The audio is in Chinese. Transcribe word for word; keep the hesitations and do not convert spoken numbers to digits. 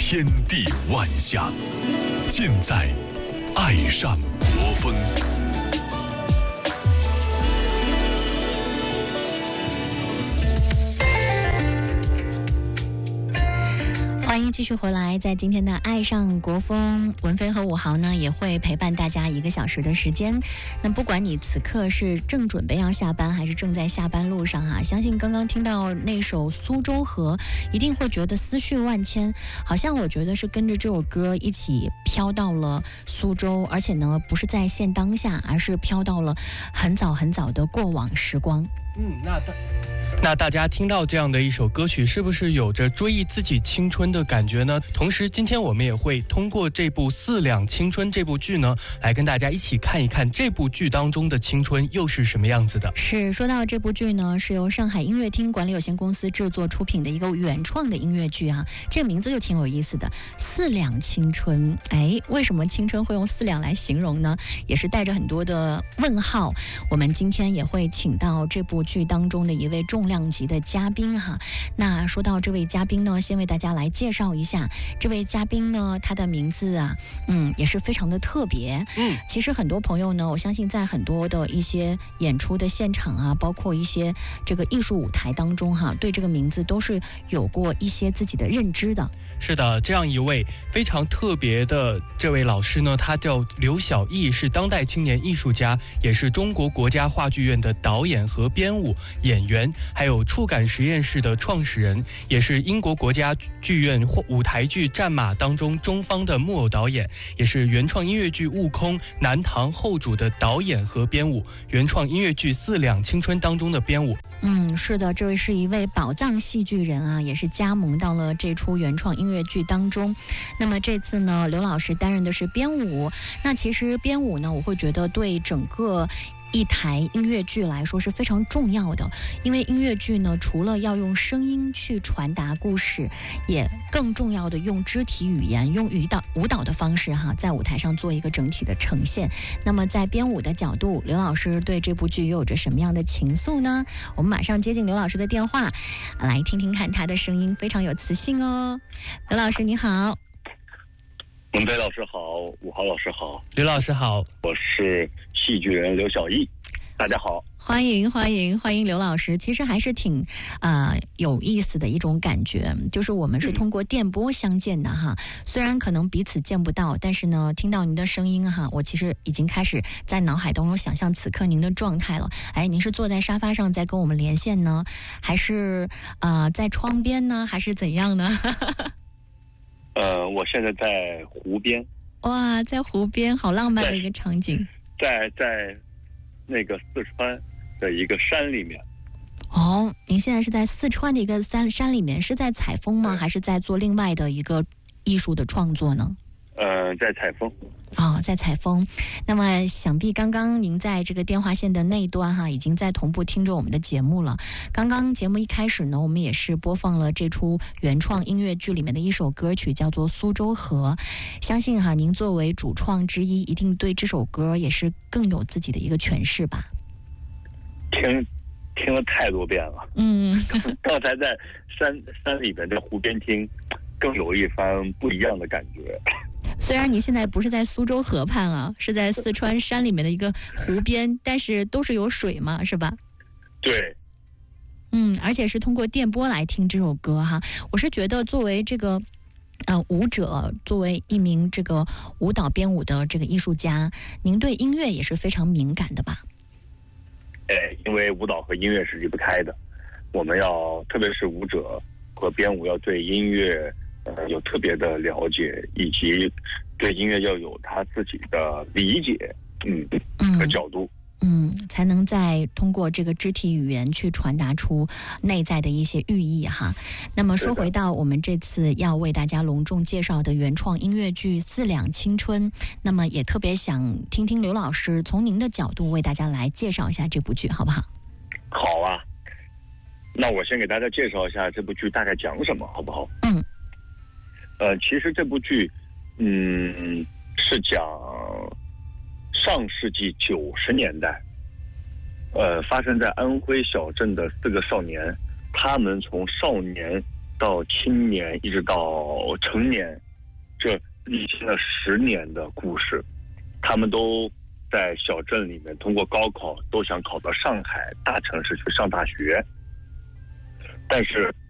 天地万象，尽在爱上国风。 欢迎继续回来，在今天的爱上国风，文飞和武豪呢也会陪伴大家一个小时的时间。那不管你此刻是正准备要下班，还是正在下班路上啊，相信刚刚听到那首《苏州河》，一定会觉得思绪万千。好像我觉得是跟着这首歌一起飘到了苏州，而且呢不是在现当下，而是飘到了很早很早的过往时光。 嗯，那大那大家听到这样的一首歌曲，是不是有着追忆自己青春的感觉呢？同时今天我们也会通过这部《四两青春》这部剧呢，来跟大家一起看一看这部剧当中的青春又是什么样子的。 是，说到这部剧呢，是由上海音乐厅管理有限公司制作出品的一个原创的音乐剧啊，这个名字就挺有意思的，四两青春。哎，为什么青春会用四两来形容呢？也是带着很多的问号。我们今天也会请到这部剧当中的一位重量级的嘉宾哈。那说到这位嘉宾呢，先为大家来介绍一下这位嘉宾呢，他的名字啊，嗯，也是非常的特别。嗯，其实很多朋友呢，我相信在很多的一些演出的现场啊，包括一些这个艺术舞台当中哈，对这个名字都是有过一些自己的认知的。 是的，这样一位非常特别的这位老师呢，他叫刘晓毅，是当代青年艺术家，也是中国国家话剧院的导演和编舞演员，还有触感实验室的创始人，也是英国国家剧院舞台剧《战马》当中中方的木偶导演，也是原创音乐剧《悟空》南唐后主的导演和编舞，原创音乐剧《四两青春》当中的编舞。 嗯，是的，这位是一位宝藏戏剧人啊，也是加盟到了这出原创音乐剧当中。那么这次呢，刘老师担任的是编舞。那其实编舞呢，我会觉得对整个一台音乐剧来说是非常重要的，因为音乐剧呢，除了要用声音去传达故事，也更重要的用肢体语言，用舞蹈舞蹈的方式哈，在舞台上做一个整体的呈现。那么在编舞的角度，刘老师对这部剧又有着什么样的情愫呢？我们马上接进刘老师的电话，来听听看他的声音，非常有磁性哦。刘老师你好。 文飞老师好，武豪老师好， 刘老师好， 我是戏剧人刘晓毅，大家好， 欢迎欢迎欢迎刘老师。其实还是挺呃有意思的一种感觉，就是我们是通过电波相见的哈，虽然可能彼此见不到，但是呢听到您的声音哈，我其实已经开始在脑海当中想象此刻您的状态了。哎，您是坐在沙发上在跟我们连线呢，还是呃在窗边呢，还是怎样呢？ 呃，我现在在湖边。 哇，在湖边，好浪漫的一个场景。 在在那个四川的一个山里面。 哦，您现在是在四川的一个山山里面，是在采风吗？还是在做另外的一个艺术的创作呢？ 呃，在采风。 哦，在采风。那么想必刚刚您在这个电话线的那一端哈，已经在同步听着我们的节目了。刚刚节目一开始呢，我们也是播放了这出原创音乐剧里面的一首歌曲，叫做《苏州河》。相信哈，您作为主创之一，一定对这首歌也是更有自己的一个诠释吧？ 听听了太多遍了。 嗯， 刚才在山山里边，在湖边听，更有一番不一样的感觉。 虽然你现在不是在苏州河畔啊，是在四川山里面的一个湖边，但是都是有水嘛，是吧？ 对。 嗯，而且是通过电波来听这首歌哈。我是觉得作为这个呃舞者，作为一名这个舞蹈编舞的这个艺术家，您对音乐也是非常敏感的吧？ 哎，因为舞蹈和音乐是离不开的，我们要特别是舞者和编舞要对音乐呃，有特别的了解，以及对音乐要有他自己的理解，嗯，和角度， 嗯，才能再通过这个肢体语言去传达出内在的一些寓意哈。那么说回到我们这次要为大家隆重介绍的原创音乐剧《四两青春》，那么也特别想听听刘老师从您的角度为大家来介绍一下这部剧，好不好？ 好啊，那我先给大家介绍一下这部剧大概讲什么，好不好？ 嗯。 呃，其实这部剧，嗯，是讲上世纪九十年代，呃，发生在安徽小镇的四个少年，他们从少年到青年一直到成年，这历经了十年的故事，他们都在小镇里面通过高考都想考到上海大城市去上大学，但是